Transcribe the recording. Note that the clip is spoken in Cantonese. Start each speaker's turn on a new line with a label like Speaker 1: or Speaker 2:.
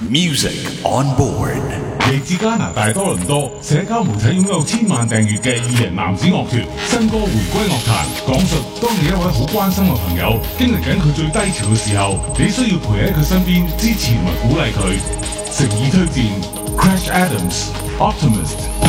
Speaker 1: Music on board。
Speaker 2: 嚟自加拿大多倫多，社交媒體擁有千萬訂閱嘅20男子樂團新歌回歸樂壇，講述當你一位好關心嘅朋友經歷緊佢最低潮嘅時候，你需要陪喺佢身邊支持同埋鼓勵佢。誠意推薦 Crash Adams Optimist。